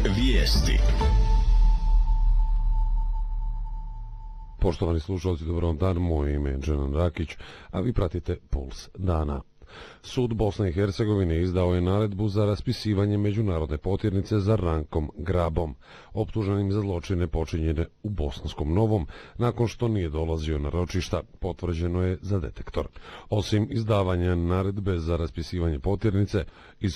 Vijesti. Poštovani slušalci, dobro vam dan, moje ime je Dženan Rakić, a vi pratite Puls dana. Sud Bosne i Hercegovine izdao je naredbu za raspisivanje međunarodne potirnice za Rankom Grabom, optuženim za zločine počinjene u Bosanskom Novom, nakon što nije dolazio na ročišta, potvrđeno je za Detektor. Osim izdavanja naredbe za raspisivanje potirnice, iz